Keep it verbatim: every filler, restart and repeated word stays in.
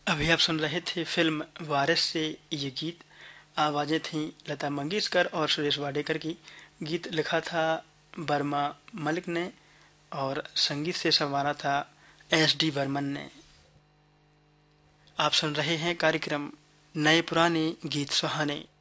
अभी आप सुन रहे थे फिल्म वारिस से ये गीत। आवाज़ें थीं लता मंगेशकर और सुरेश वाडेकर की। गीत लिखा था बर्मा मलिक ने और संगीत से संवारा था एस डी बर्मन ने। आप सुन रहे हैं कार्यक्रम नए पुराने गीत सुहाने।